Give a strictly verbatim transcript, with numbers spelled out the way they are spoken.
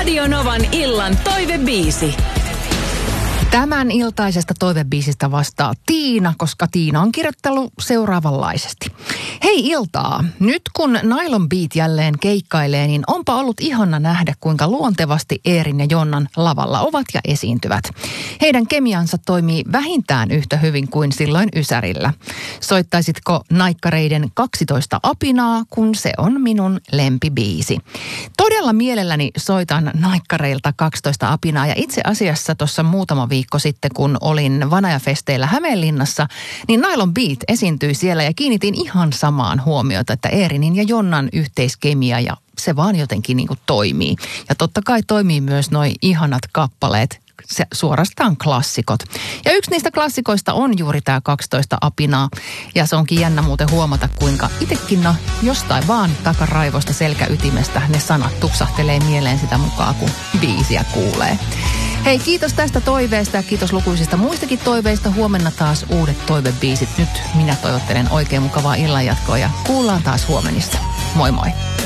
Radio Novan illan toivebiisi. Tämän iltaisesta toivebiisistä vastaa Tiina, koska Tiina on kirjoittanut seuraavanlaisesti. Hei iltaa! Nyt kun Nylon Beat jälleen keikkailee, niin onpa ollut ihana nähdä, kuinka luontevasti Eerin ja Jonnan lavalla ovat ja esiintyvät. Heidän kemiansa toimii vähintään yhtä hyvin kuin silloin Ysärillä. Soittaisitko naikkareiden kaksitoista apinaa, kun se on minun lempibiisi? Todella mielelläni soitan naikkareilta kaksitoista apinaa ja itse asiassa tuossa muutama viikko sitten, kun olin Vanajafesteillä Hämeenlinnassa, niin Nylon Beat esiintyi siellä ja kiinnitin ihan samaan huomiota, että Eerinin ja Jonnan yhteiskemia ja se vaan jotenkin niin kuin toimii. Ja totta kai toimii myös noi ihanat kappaleet, se, suorastaan klassikot. Ja yksi niistä klassikoista on juuri tämä kaksitoista apinaa. Ja se onkin jännä muuten huomata, kuinka itsekin no, jostain vaan takaraivosta selkäytimestä ne sanat tupsahtelee mieleen sitä mukaan, kun biisiä kuulee. Hei, kiitos tästä toiveesta ja kiitos lukuisista muistakin toiveista. Huomenna taas uudet toivebiisit. Nyt minä toivottelen oikein mukavaa illanjatkoa ja kuullaan taas huomenissa. Moi moi!